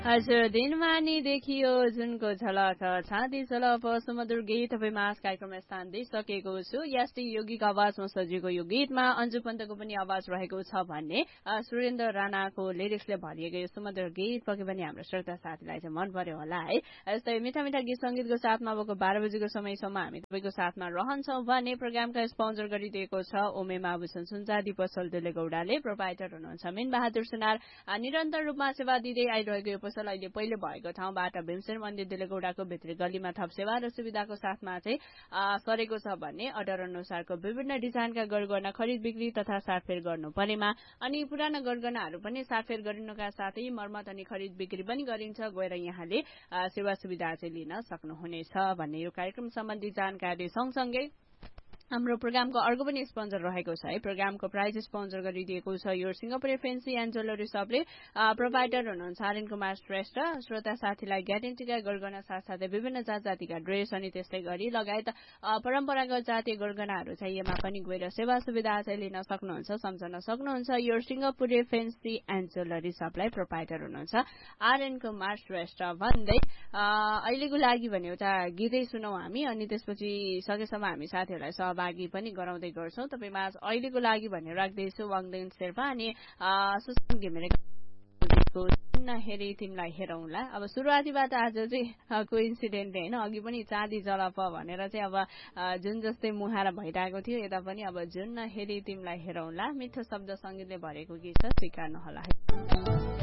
हजुर दिनमा नि देखियो जुनको झलक छाती झलक सुमधुर गीत तपाईँमा कार्यक्रममा स्थान दिइसकेको छु। यस्तै योगीको आवाजमा सजिएको यो गीतमा अन्जु पन्तको पनि आवाज रहेको छ भन्ने सुरेन्द्र राणाको लिरिक्सले भरिएको यो सुमधुर गीत पक्कै पनि हाम्रो श्रोता साथीलाई चाहिँ मन पर्यो होला है। यस्तै मिठा मिठा गीत सङ्गीतको साथमा अबको 12 बजेको समयसम्म हामी तपाईँको साथमा रहन्छौँ भने प्रोग्रामका स्पोन्सर गरिदिएको छ ओमेमा भूषण सुनचाँदी पसल दुलेगौडाले। प्रोभाइडर हुनुहुन्छ मिन बहादुर सुनार। निरन्तर रूपमा सेवा दिँदै आइरहेको यो पसल अहिले पहिले भएको ठाउँबाट भीमसेन मन्दिर दुलेगौडाको भित्री गल्लीमा थप सेवा र सुविधाको साथमा चाहिँ सरेको छ भन्ने अर्डर अनुसारको विभिन्न डिजाइनका गरगहना खरिद बिक्री तथा साटफेर गर्नु परेमा अनि पुराना गरगहनाहरू पनि साटफेर गरिनुका साथै मर्मत अनि खरिद बिक्री पनि गरिन्छ। गएर यहाँले सेवा सुविधा चाहिँ लिन सक्नुहुनेछ भन्ने यो कार्यक्रम सम्बन्धी जानकारी सँगसँगै हाम्रो प्रोग्रामको अर्को पनि स्पोन्सर रहेको छ है। प्रोग्रामको प्राइज स्पोन्सर गरिदिएको छ यो Singapore fancy and jewellery शपले। Provider हुनुहुन्छ आर्यन कुमार श्रेष्ठ। श्रोता साथीलाई ग्यारेन्टीका गरगहना साथसाथै विभिन्न जात जातिका ड्रेस अनि त्यस्तै गरी लगायत परम्परागत जातीय गरगहनाहरू चाहिँ यसमा पनि गएर सेवा सुविधा चाहिँ लिन सक्नुहुन्छ सम्झन सक्नुहुन्छ। यो Singapore fancy and jewellery शपलाई provider हुनुहुन्छ आर्यन कुमार श्रेष्ठ भन्दै अहिलेको लागि भने एउटा गीतै सुनौ हामी अनि त्यसपछि सकेसम्म हामी साथीहरूलाई सहभागी पनि गराउँदै गर्छौं। तपाईमा अहिलेको लागि भनेर राख्दैछु वाङदेन शेर्पा अनि सुशान्त घिमिरेको हेरी तिमीलाई हेरौँला। अब सुरुवातीबाट आज चाहिँ कोइन्सिडेन्ट होइन, अघि पनि चाँदी जलप भनेर चाहिँ अब जुन जस्तै मुहार भइरहेको थियो यता पनि अब जुन हेरी तिमीलाई हेरौँला मिठो शब्द संगीतले भरेको गीत छ, स्वीकार्नु होला है।